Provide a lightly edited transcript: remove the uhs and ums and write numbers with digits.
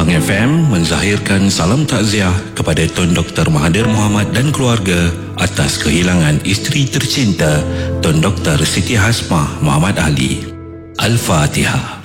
Pahang FM menzahirkan salam takziah kepada Tun Dr. Mahathir Mohamad dan keluarga atas kehilangan isteri tercinta Tun Dr. Siti Hasmah Muhammad Ali. Al-Fatihah.